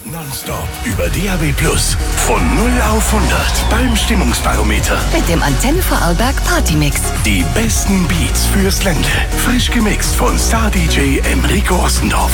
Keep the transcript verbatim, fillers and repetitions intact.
Nonstop über D A B Plus. Von null auf hundert beim Stimmungsbarometer. Mit dem Antenne Vorarlberg Partymix. Die besten Beats fürs Ländle. Frisch gemixt von Star-D J Enrico Ossendorf.